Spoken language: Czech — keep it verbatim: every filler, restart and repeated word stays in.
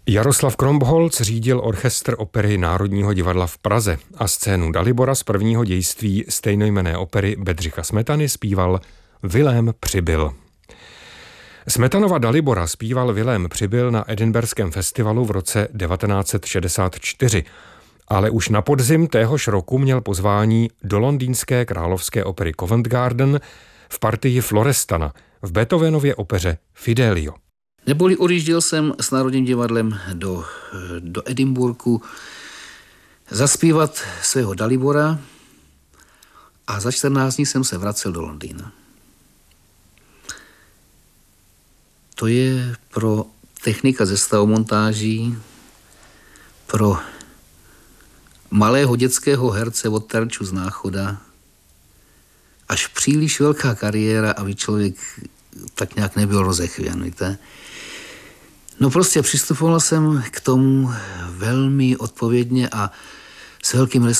Jaroslav Krombolc řídil orchestr opery Národního divadla v Praze a scénu Dalibora z prvního dějství stejnojmenné opery Bedřicha Smetany zpíval Vilém Přibyl. Smetanova Dalibora zpíval Vilém Přibyl na Edinburghském festivalu v roce devatenáct set šedesát čtyři, ale už na podzim téhož roku měl pozvání do londýnské královské opery Covent Garden v partii Florestana v Beethovenově opeře Fidelio. Neboli odjížděl jsem s Národním divadlem do, do Edinburghu zaspívat svého Dalibora a za čtrnáct dní jsem se vracel do Londýna. To je pro technika ze stavomontáží, pro malého dětského herce od terču z Náchoda až příliš velká kariéra, aby člověk tak nějak nebyl rozechvěn, víte. No prostě přistupoval jsem k tomu velmi odpovědně a s velkým